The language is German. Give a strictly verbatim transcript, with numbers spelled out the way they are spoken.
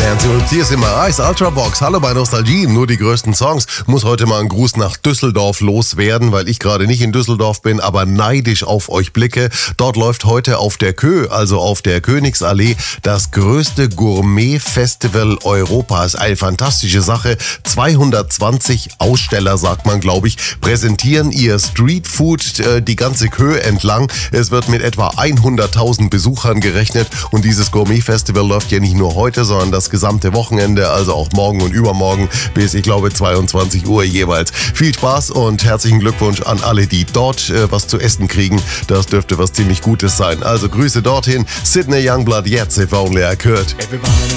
Nancy und hier ist immer Ice Ultrabox. Hallo bei Nostalgie, nur die größten Songs. Muss heute mal ein Gruß nach Düsseldorf loswerden, weil ich gerade nicht in Düsseldorf bin, aber neidisch auf euch blicke. Dort läuft heute auf der Kö, also auf der Königsallee, das größte Gourmet-Festival Europas. Eine fantastische Sache. zweihundertzwanzig Aussteller, sagt man, glaube ich, präsentieren ihr Streetfood äh, die ganze Kö entlang. Es wird mit etwa hunderttausend Besuchern gerechnet und dieses Gourmet-Festival läuft ja nicht nur heute, sondern das gesamte Wochenende, also auch morgen und übermorgen bis, ich glaube, zweiundzwanzig Uhr jeweils. Viel Spaß und herzlichen Glückwunsch an alle, die dort äh, was zu essen kriegen. Das dürfte was ziemlich Gutes sein. Also Grüße dorthin. Sydney Youngblood, jetzt if only I could. Everybody